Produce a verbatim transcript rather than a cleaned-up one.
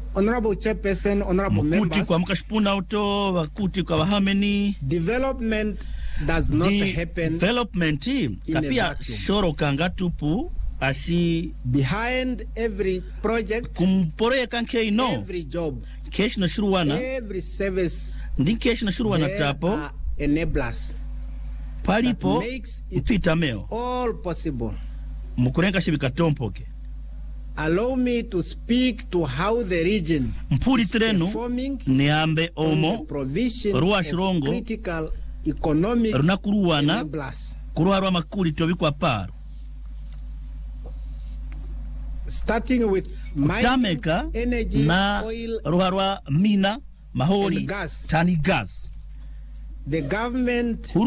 Honorable Chairperson, honorable members, kwa mkashpuna auto, wakuti kwa wahameni. Development does not De happen. Development kapia shoro kangatupu ashi behind every project, kumpore kanke ino, every job, kesh na shuruwana, every service, ndi kesh na shuruwana tapo enablers palipo mpita meo all possible. Mukurenga shibika tompoke. Allow me to speak to how the region Mpuri is trenu performing neambe omo provision ruwa of shirongo critical economic runakuruwana enablers. kuruwa makuli tobikwa paru. Starting with mining, energy, na oil, ruwa mina, mahori, gas. tani gas. The government